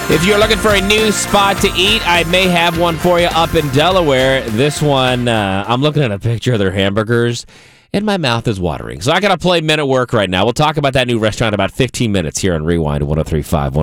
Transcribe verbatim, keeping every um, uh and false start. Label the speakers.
Speaker 1: If you're looking for a new spot to eat, I may have one for you up in Delaware. This one, uh, I'm looking at a picture of their hamburgers, and my mouth is watering. So I got to play Men at Work right now. We'll talk about that new restaurant in about fifteen minutes here on Rewind one oh three point five,